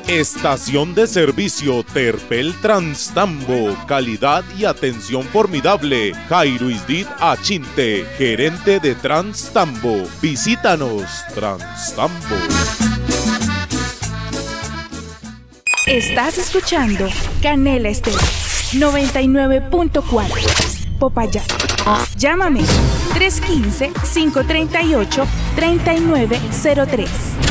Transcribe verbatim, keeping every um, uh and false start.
Estación de servicio Terpel Transtambo, calidad y atención formidable. Jairo Isdit Achinte, gerente de Transtambo. Visítanos, Transtambo. Estás escuchando Canela Estéreo noventa y nueve punto cuatro, Popayán. Llámame tres uno cinco, cinco tres ocho, tres nueve cero tres.